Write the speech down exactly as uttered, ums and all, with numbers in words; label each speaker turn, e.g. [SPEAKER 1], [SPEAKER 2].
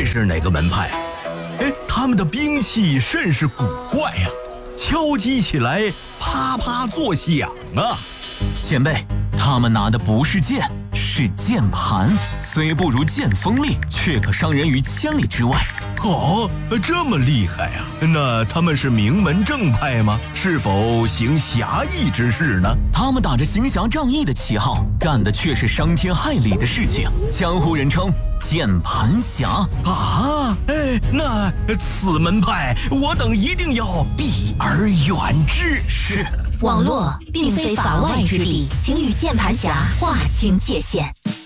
[SPEAKER 1] 是哪个门派啊？哎，他们的兵器甚是古怪呀、啊，敲击起来啪啪作响啊！
[SPEAKER 2] 前辈，他们拿的不是剑，是键盘，虽不如剑锋利，却可伤人于千里之外。
[SPEAKER 1] 哦，这么厉害啊！那他们是名门正派吗？是否行侠义之事呢？
[SPEAKER 2] 他们打着行侠仗义的旗号，干的却是伤天害理的事情，江湖人称键盘侠
[SPEAKER 1] 啊！哎，那此门派我等一定要避而远之。
[SPEAKER 2] 是。
[SPEAKER 3] 网络并非法外之地，请与键盘侠划清界限。